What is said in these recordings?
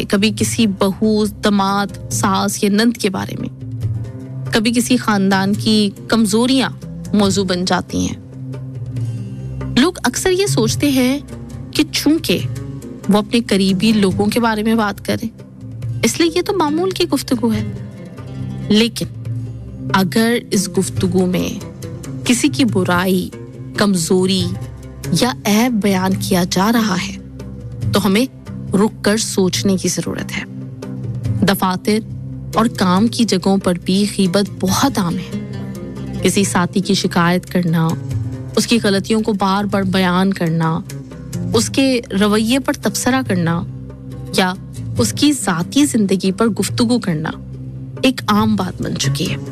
کبھی کسی بہو، داماد، ساس یا نند کے بارے میں، کبھی کسی خاندان کی کمزوریاں موضوع بن جاتی ہیں۔ لوگ اکثر یہ سوچتے ہیں کہ چونکہ وہ اپنے قریبی لوگوں کے بارے میں بات کریں اس لیے یہ تو معمول کی گفتگو ہے، لیکن اگر اس گفتگو میں کسی کی برائی، کمزوری یا عیب بیان کیا جا رہا ہے تو ہمیں رک کر سوچنے کی ضرورت ہے۔ دفاتر اور کام کی جگہوں پر بھی غیبت بہت عام ہے۔ کسی ساتھی کی شکایت کرنا، اس کی غلطیوں کو بار بار بیان کرنا، اس کے رویے پر تبصرہ کرنا یا اس کی ذاتی زندگی پر گفتگو کرنا ایک عام بات بن چکی ہے۔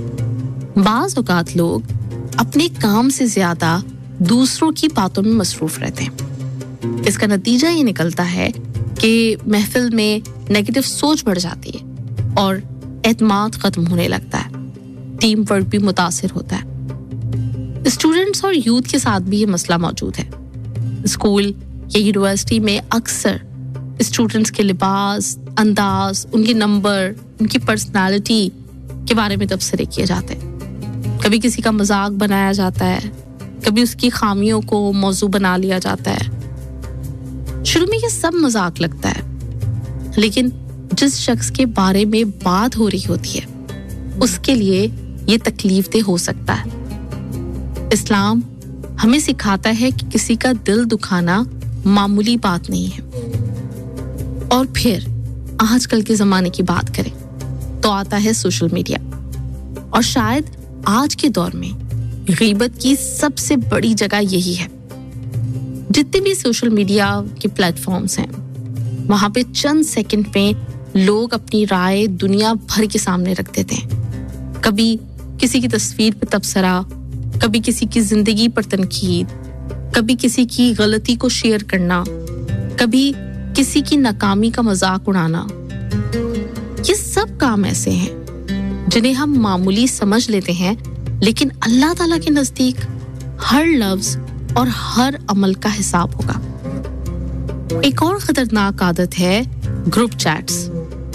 بعض اوقات لوگ اپنے کام سے زیادہ دوسروں کی باتوں میں مصروف رہتے ہیں۔ اس کا نتیجہ یہ نکلتا ہے کہ محفل میں نیگیٹو سوچ بڑھ جاتی ہے اور اعتماد ختم ہونے لگتا ہے، ٹیم ورک بھی متاثر ہوتا ہے۔ اسٹوڈنٹس اور یوتھ کے ساتھ بھی یہ مسئلہ موجود ہے۔ اسکول یا یونیورسٹی میں اکثر اسٹوڈنٹس کے لباس، انداز، ان کے نمبر، ان کی پرسنالٹی کے بارے میں تبصرے کیے جاتے ہیں۔ کبھی کسی کا مذاق بنایا جاتا ہے، کبھی اس کی خامیوں کو موضوع بنا لیا جاتا ہے۔ شروع میں یہ سب مذاق لگتا ہے، لیکن جس شخص کے بارے میں بات ہو رہی ہوتی ہے اس کے لیے یہ تکلیف دہ ہو سکتا ہے۔ اسلام ہمیں سکھاتا ہے کہ کسی کا دل دکھانا معمولی بات نہیں ہے۔ اور پھر آج کل کے زمانے کی بات کریں تو آتا ہے سوشل میڈیا، اور شاید آج کے دور میں غیبت کی سب سے بڑی جگہ یہی ہے۔ جتنے بھی سوشل میڈیا کے پلیٹ فارمز ہیں وہاں پہ چند سیکنڈ میں لوگ اپنی رائے دنیا بھر کے سامنے رکھ دیتے ہیں۔ کبھی کسی کی تصویر پہ تبصرہ، کبھی کسی کی زندگی پر تنقید، کبھی کسی کی غلطی کو شیئر کرنا، کبھی کسی کی ناکامی کا مذاق اڑانا۔ یہ سب کام ایسے ہیں جنہیں ہم معمولی سمجھ لیتے ہیں، لیکن اللہ تعالیٰ کے نزدیک ہر لفظ اور ہر عمل کا حساب ہوگا۔ ایک اور خطرناک عادت ہے گروپ چیٹس۔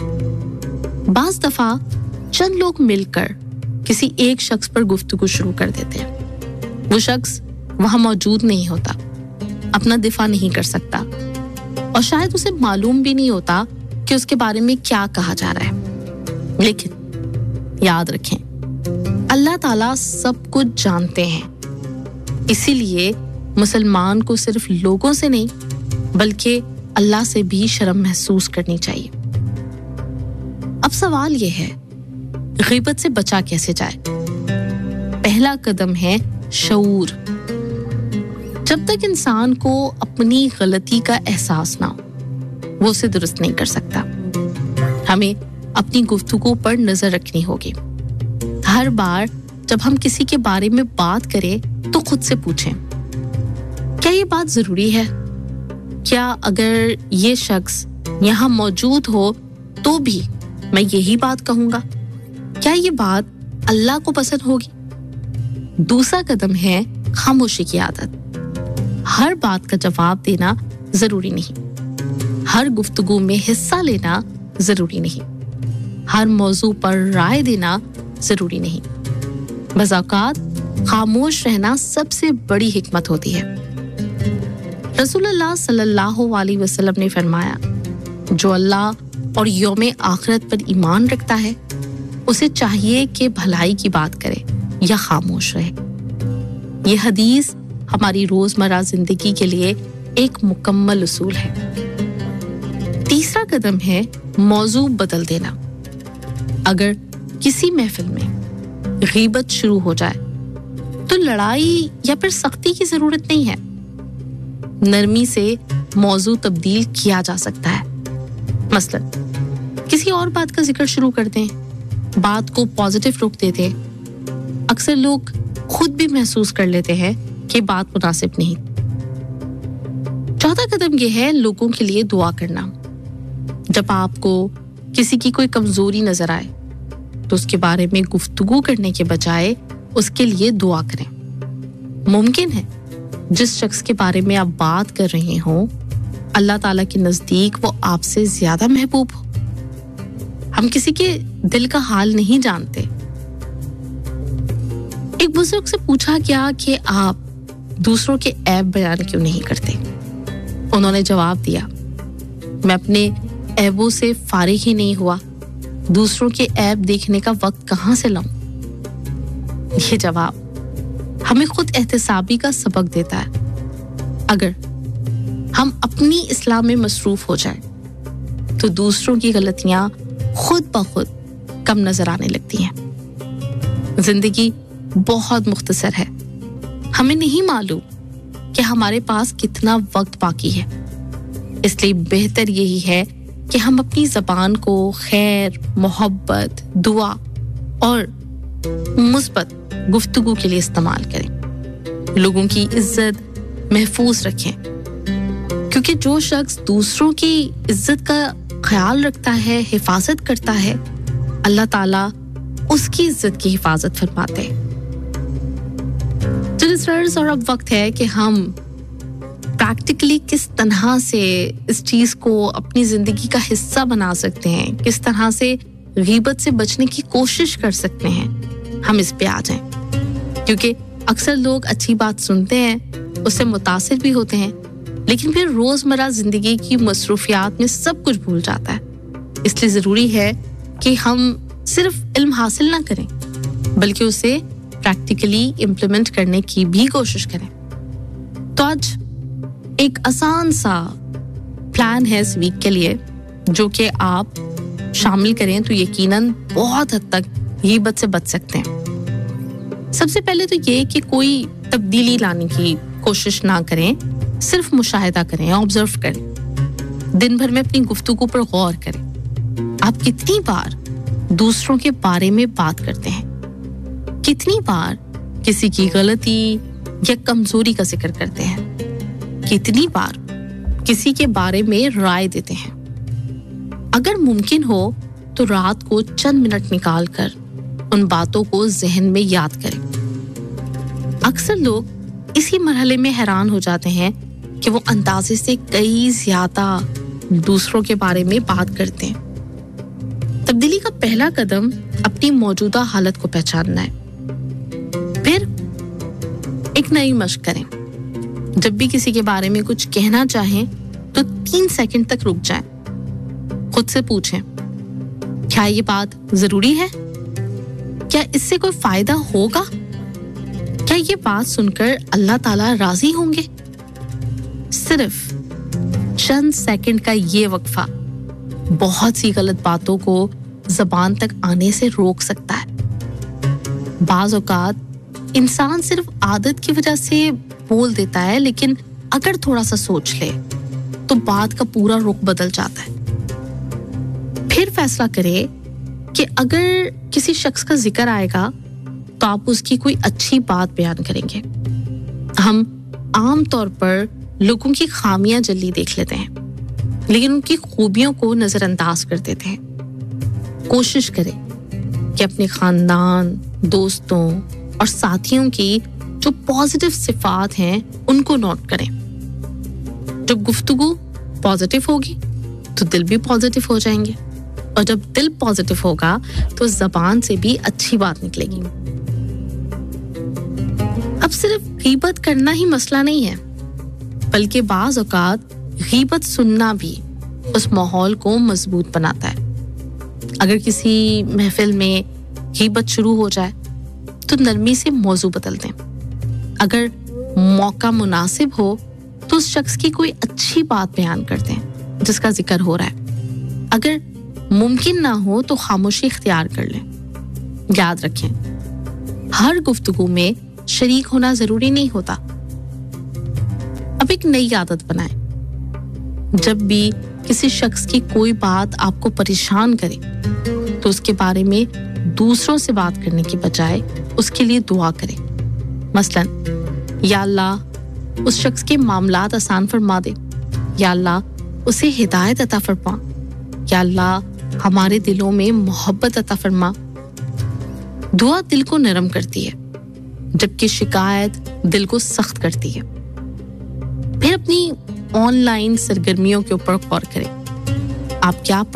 بعض دفعہ چند لوگ مل کر کسی ایک شخص پر گفتگو شروع کر دیتے ہیں۔ وہ شخص وہاں موجود نہیں ہوتا، اپنا دفاع نہیں کر سکتا، اور شاید اسے معلوم بھی نہیں ہوتا کہ اس کے بارے میں کیا کہا جا رہا ہے۔ لیکن یاد رکھیں، اللہ تعالیٰ سب کچھ جانتے ہیں، اسی لیے مسلمان کو صرف لوگوں سے نہیں بلکہ اللہ سے بھی شرم محسوس کرنی چاہیے۔ اب سوال یہ ہے، غیبت سے بچا کیسے جائے؟ پہلا قدم ہے شعور۔ جب تک انسان کو اپنی غلطی کا احساس نہ ہو وہ اسے درست نہیں کر سکتا۔ ہمیں اپنی گفتگو پر نظر رکھنی ہوگی۔ ہر بار جب ہم کسی کے بارے میں بات کریں تو خود سے پوچھیں، کیا یہ بات ضروری ہے؟ کیا اگر یہ شخص یہاں موجود ہو تو بھی میں یہی بات کہوں گا؟ کیا یہ بات اللہ کو پسند ہوگی؟ دوسرا قدم ہے خاموشی کی عادت۔ ہر بات کا جواب دینا ضروری نہیں، ہر گفتگو میں حصہ لینا ضروری نہیں، ہر موضوع پر رائے دینا ضروری نہیں۔ بعض اوقات خاموش رہنا سب سے بڑی حکمت ہوتی ہے۔ رسول اللہ صلی اللہ علیہ وسلم نے فرمایا، جو اللہ اور یوم آخرت پر ایمان رکھتا ہے اسے چاہیے کہ بھلائی کی بات کرے یا خاموش رہے۔ یہ حدیث ہماری روزمرہ زندگی کے لیے ایک مکمل اصول ہے۔ تیسرا قدم ہے موضوع بدل دینا۔ اگر کسی محفل میں غیبت شروع ہو جائے تو لڑائی یا پھر سختی کی ضرورت نہیں ہے، نرمی سے موضوع تبدیل کیا جا سکتا ہے۔ مثلا کسی اور بات کا ذکر شروع کر دیں، بات کو پازیٹیو رخ دے دیں۔ اکثر لوگ خود بھی محسوس کر لیتے ہیں کہ بات مناسب نہیں۔ چوتھا قدم یہ ہے لوگوں کے لیے دعا کرنا۔ جب آپ کو کسی کی کوئی کمزوری نظر آئے تو اس کے بارے میں گفتگو کرنے کے بجائے اس کے لیے دعا کریں۔ ممکن ہے جس شخص کے بارے میں آپ بات کر رہے ہوں अल्लाह ताला के नजदीक वो आपसे ज्यादा महबूब हो। हम किसी के दिल का हाल नहीं जानते। एक बुजुर्ग से पूछा गया कि आप दूसरों के ऐब बयान क्यों नहीं करते? उन्होंने जवाब दिया, मैं अपने ऐबों से फारिग ही नहीं हुआ, दूसरों के ऐब देखने का वक्त कहां से लाऊं? ये जवाब हमें खुद एहतसाबी का सबक देता है। अगर हम अपनी इस्लाह में मसरूफ हो जाएं, तो दूसरों की गलतियां खुद ब खुद कम नजर आने लगती हैं। जिंदगी बहुत मुख्तसर है। हमें नहीं मालूम कि हमारे पास कितना वक्त बाकी है, इसलिए बेहतर यही है कि हम अपनी ज़बान को खैर, मोहब्बत, दुआ और मुस्बत गुफ्तगू के लिए इस्तेमाल करें। लोगों की इज्जत महफूज रखें, क्योंकि जो शख्स दूसरों की इज्जत का ख्याल रखता है, हिफाजत करता है, अल्लाह ताला उसकी इज्जत की हिफाजत फरमाते हैं। और अब वक्त है कि हम प्रैक्टिकली किस तरह से इस चीज को अपनी जिंदगी का हिस्सा बना सकते हैं, किस तरह से गीबत से बचने की कोशिश कर सकते हैं, हम इस पे आ जाएं। क्योंकि अक्सर लोग अच्छी बात सुनते हैं, उससे मुतासिर भी होते हैं, लेकिन फिर रोजमर्रा जिंदगी की मसरूफियात में सब कुछ भूल जाता है। इसलिए जरूरी है कि हम सिर्फ इल्म हासिल ना करें, बल्कि उसे प्रैक्टिकली इम्प्लीमेंट करने की भी कोशिश करें। तो आज एक आसान सा प्लान है इस वीक के लिए, जो कि आप शामिल करें तो यकीनन बहुत हद तक गीबत से बच सकते हैं। सबसे पहले तो ये कि कोई तब्दीली लाने की कोशिश ना करें, सिर्फ मुशाहिदा करें, ऑब्जर्व करें। दिन भर में अपनी गुफ्तगू पर गौर करें। आप कितनी बार दूसरों के बारे में बात करते हैं, कितनी बार किसी की गलती या कमजोरी का जिक्र करते हैं, कितनी बार किसी के बारे में राय देते हैं। अगर मुमकिन हो तो रात को चंद मिनट निकालकर उन बातों को जहन में याद करें। अक्सर लोग इसी मरहले में हैरान हो जाते हैं कि वो अंदाजे से कई ज्यादा दूसरों के बारे में बात करते हैं। तब्दीली का पहला कदम अपनी मौजूदा हालत को पहचानना है। फिर एक नई मशक करें। जब भी किसी के बारे में कुछ कहना चाहें तो 3 सेकंड तक रुक जाएं। खुद से पूछें, क्या ये बात जरूरी है? क्या इससे कोई फायदा होगा? क्या ये बात सुनकर अल्लाह ताला राजी होंगे? सिर्फ चंद सेकंड का ये वक्फा बहुत सी गलत बातों को ज़बान तक आने से रोक सकता है। बाज़ औक़ात इंसान सिर्फ आदत की वजह से बोल देता है, लेकिन अगर थोड़ा सा सोच ले तो बात का पूरा रुख बदल जाता है। फिर फैसला करे कि अगर किसी शख्स का जिक्र आएगा तो आप उसकी कोई अच्छी बात बयान करेंगे। हम आम तौर पर लोगों की खामियां जल्दी देख लेते हैं, लेकिन उनकी खूबियों को नजरअंदाज कर देते हैं। कोशिश करें कि अपने खानदान, दोस्तों और साथियों की जो पॉजिटिव सिफात हैं उनको नोट करें। जब गुफ्तगू पॉजिटिव होगी तो दिल भी पॉजिटिव हो जाएंगे, और जब दिल पॉजिटिव होगा तो ज़बान से भी अच्छी बात निकलेगी। अब सिर्फ गीबत करना ही मसला नहीं है, बल्कि बाज़ औक़ात गीबत सुनना भी उस माहौल को मजबूत बनाता है। अगर किसी महफिल में गीबत शुरू हो जाए तो नरमी से मौजू बदल दें। अगर मौका मुनासिब हो तो उस शख्स की कोई अच्छी बात बयान कर दें जिसका जिक्र हो रहा है। अगर मुमकिन ना हो तो खामोशी इख्तियार कर लें। याद रखें, हर गुफ्तगू में शरीक होना जरूरी नहीं होता। अब एक नई आदत बनाएं। जब भी किसी शख्स की कोई बात आपको परेशान करे तो उसके बारे में दूसरों से बात करने के बजाय उसके लिए दुआ करें। मसलन, या अल्लाह उस शख्स के मामलात आसान फरमा दे, या अल्लाह उसे हिदायत अता फरमा, या अल्लाह हमारे दिलों में मोहब्बत अता फरमा। दुआ दिल को नरम करती है, जबकि शिकायत दिल को सख्त करती है। फिर अपनी ऑनलाइन सरगर्मियों के ऊपर गौर करें। आप क्या